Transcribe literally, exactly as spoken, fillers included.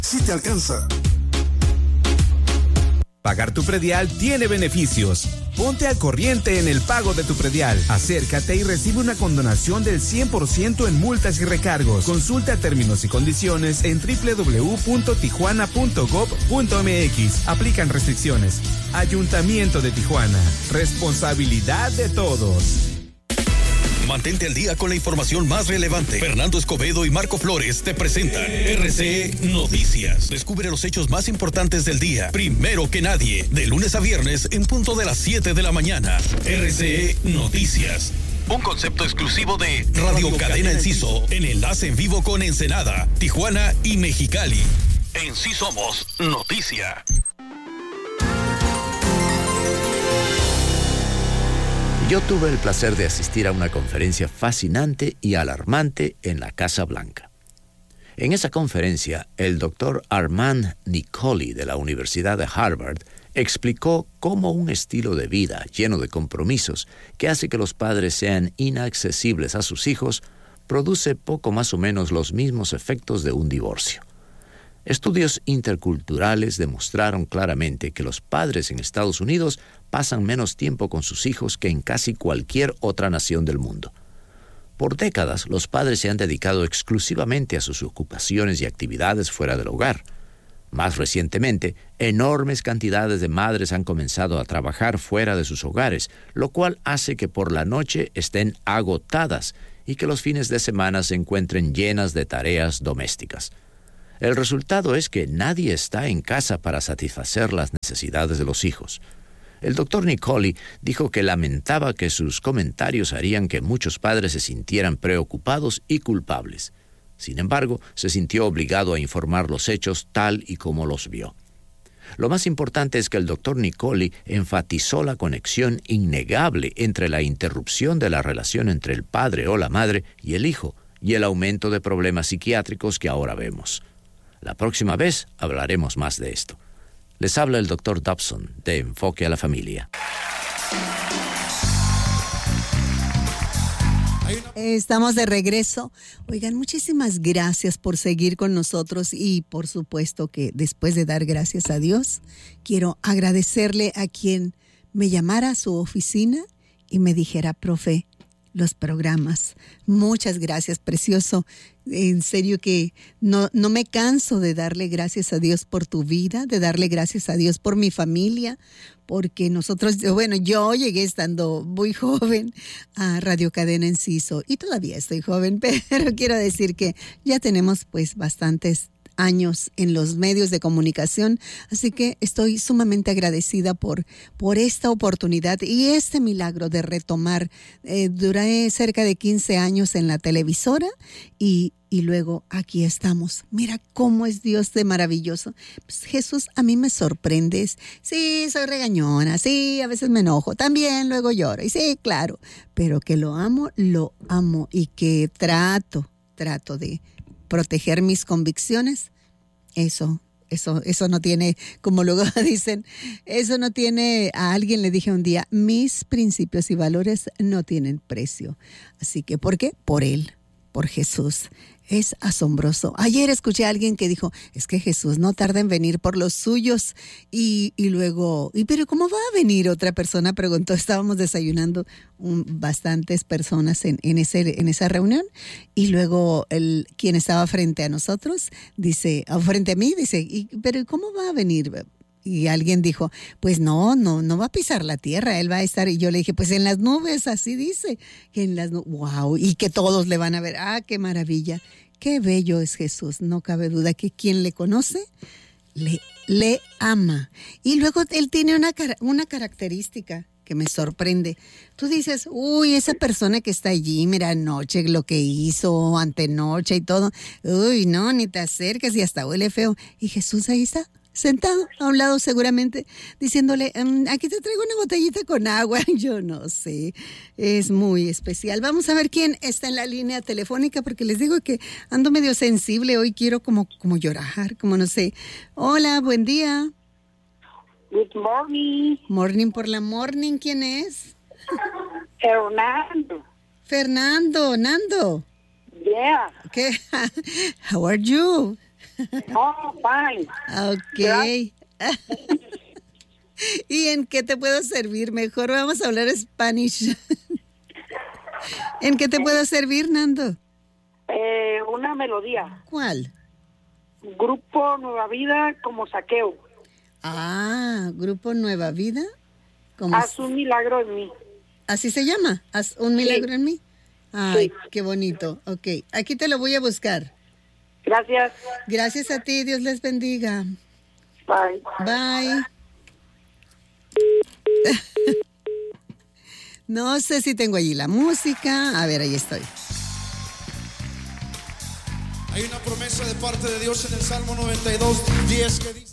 Sí te alcanza. Pagar tu predial tiene beneficios. Ponte al corriente en el pago de tu predial. Acércate y recibe una condonación del cien por ciento en multas y recargos. Consulta términos y condiciones en doble u doble u doble u punto tijuana punto gob punto eme equis. Aplican restricciones. Ayuntamiento de Tijuana. Responsabilidad de todos. Mantente al día con la información más relevante. Fernando Escobedo y Marco Flores te presentan R C E Noticias. Descubre los hechos más importantes del día, primero que nadie, de lunes a viernes en punto de las siete de la mañana. R C E Noticias. Un concepto exclusivo de Radio Cadena Enciso, en enlace en vivo con Ensenada, Tijuana y Mexicali. En sí somos noticia. Yo tuve el placer de asistir a una conferencia fascinante y alarmante en la Casa Blanca. En esa conferencia, el doctor Armand Nicoli de la Universidad de Harvard explicó cómo un estilo de vida lleno de compromisos que hace que los padres sean inaccesibles a sus hijos produce poco más o menos los mismos efectos de un divorcio. Estudios interculturales demostraron claramente que los padres en Estados Unidos pasan menos tiempo con sus hijos que en casi cualquier otra nación del mundo. Por décadas, los padres se han dedicado exclusivamente a sus ocupaciones y actividades fuera del hogar. Más recientemente, enormes cantidades de madres han comenzado a trabajar fuera de sus hogares, lo cual hace que por la noche estén agotadas y que los fines de semana se encuentren llenas de tareas domésticas. El resultado es que nadie está en casa para satisfacer las necesidades de los hijos. El doctor Nicoli dijo que lamentaba que sus comentarios harían que muchos padres se sintieran preocupados y culpables. Sin embargo, se sintió obligado a informar los hechos tal y como los vio. Lo más importante es que el doctor Nicoli enfatizó la conexión innegable entre la interrupción de la relación entre el padre o la madre y el hijo y el aumento de problemas psiquiátricos que ahora vemos. La próxima vez hablaremos más de esto. Les habla el doctor Dobson de Enfoque a la Familia. Estamos de regreso. Oigan, muchísimas gracias por seguir con nosotros y por supuesto que después de dar gracias a Dios, quiero agradecerle a quien me llamara a su oficina y me dijera, profe, los programas. Muchas gracias, precioso. En serio que no, no me canso de darle gracias a Dios por tu vida, de darle gracias a Dios por mi familia, porque nosotros, bueno, yo llegué estando muy joven a Radio Cadena Enciso y todavía estoy joven, pero quiero decir que ya tenemos pues bastantes años en los medios de comunicación, así que estoy sumamente agradecida por, por esta oportunidad y este milagro de retomar. Eh, duré cerca de quince años en la televisora y, y luego aquí estamos. Mira cómo es Dios de maravilloso. Pues Jesús, a mí me sorprendes. Sí, soy regañona, sí, a veces me enojo, también luego lloro, y sí, claro, pero que lo amo, lo amo y que trato, trato de proteger mis convicciones, eso, eso, eso no tiene, como luego dicen, eso no tiene, a alguien le dije un día, mis principios y valores no tienen precio. Así que, ¿por qué? Por Él, por Jesús. Es asombroso. Ayer escuché a alguien que dijo, es que Jesús no tarda en venir por los suyos. Y, y luego, ¿y pero cómo va a venir? Otra persona preguntó, estábamos desayunando un, bastantes personas en, en, ese, en esa reunión. Y luego el, quien estaba frente a nosotros, dice, o frente a mí, dice, ¿y, pero cómo va a venir? Y alguien dijo, pues no, no, no va a pisar la tierra, él va a estar. Y yo le dije, pues en las nubes, así dice, que en las nubes, wow, y que todos le van a ver. Ah, qué maravilla, qué bello es Jesús. No cabe duda que quien le conoce, le, le ama. Y luego él tiene una, una característica que me sorprende. Tú dices, uy, esa persona que está allí, mira, anoche lo que hizo, antenoche y todo. Uy, no, ni te acerques y hasta huele feo. Y Jesús ahí está, sentado a un lado seguramente, diciéndole, um, aquí te traigo una botellita con agua. Yo no sé, es muy especial. Vamos a ver quién está en la línea telefónica, porque les digo que ando medio sensible, hoy quiero como, como llorar, como no sé. Hola, buen día. Good morning. Morning por la morning, ¿quién es? Fernando. Fernando, Nando. Yeah. ¿Qué? How are you? Oh, fine. Ok. ¿Y en qué te puedo servir? Mejor vamos a hablar Spanish. ¿En qué te puedo servir, Nando? Eh, una melodía. ¿Cuál? Grupo Nueva Vida como Saqueo. Ah, Grupo Nueva Vida. ¿Cómo Haz un milagro en mí. ¿Así se llama? ¿Haz un milagro Sí. en mí? Ay, Sí. qué bonito. Ok, aquí te lo voy a buscar. Gracias. Gracias a ti, Dios les bendiga. Bye. Bye. No sé si tengo allí la música. A ver, ahí estoy. Hay una promesa de parte de Dios en el Salmo noventa y dos, diez que dice...